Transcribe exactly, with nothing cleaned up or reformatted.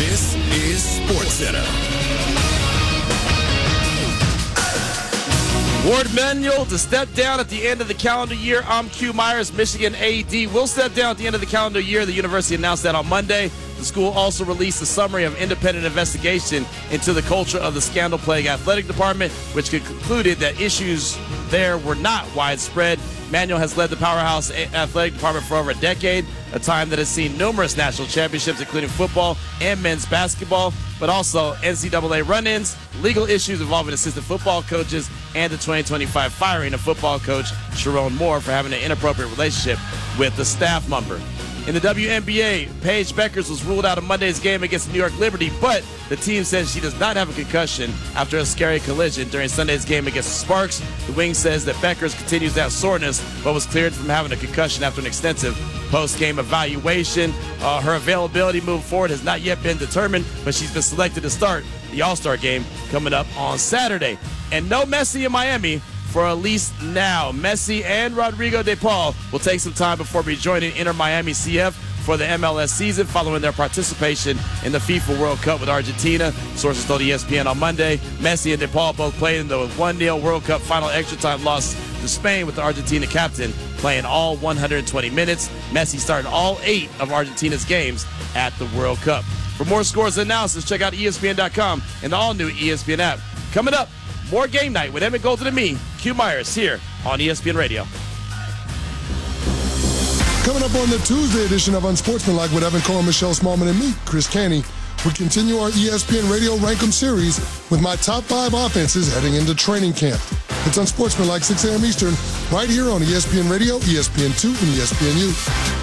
This is SportsCenter. Ward Manuel to step down at the end of the calendar year. I'm Q Myers, Michigan A D. Will step down at the end of the calendar year. The university announced that on Monday. The school also released a summary of independent investigation into the culture of the scandal-plagued athletic department, which concluded that issues there were not widespread. Manuel has led the powerhouse athletic department for over a decade, a time that has seen numerous national championships, including football and men's basketball, but also N C double A run-ins, legal issues involving assistant football coaches, and the twenty twenty-five firing of football coach Sharon Moore for having an inappropriate relationship with the staff member. In the W N B A, Paige Beckers was ruled out of Monday's game against New York Liberty, but the team says she does not have a concussion after a scary collision during Sunday's game against the Sparks. The wing says that Beckers continues to have soreness, but was cleared from having a concussion after an extensive post-game evaluation. Uh, her availability moving forward has not yet been determined, but she's been selected to start the All-Star game coming up on Saturday. And no Messi in Miami for at least now. Messi and Rodrigo De Paul will take some time before rejoining Inter Miami C F for the M L S season following their participation in the FIFA World Cup with Argentina. Sources told E S P N on Monday. Messi and De Paul both played in the one nil World Cup final extra time loss to Spain, with the Argentina captain playing all one hundred twenty minutes. Messi started all eight of Argentina's games at the World Cup. For more scores and analysis, check out E S P N dot com and the all-new E S P N app. Coming up, more Game Night with Emmett Golden and me, Q Myers, here on E S P N Radio. Coming up on the Tuesday edition of Unsportsmanlike with Evan Cohen, Michelle Smallman, and me, Chris Canny, we continue our E S P N Radio Rankum series with my top five offenses heading into training camp. It's Unsportsmanlike, six a.m. Eastern, right here on E S P N Radio, E S P N two, and E S P N U.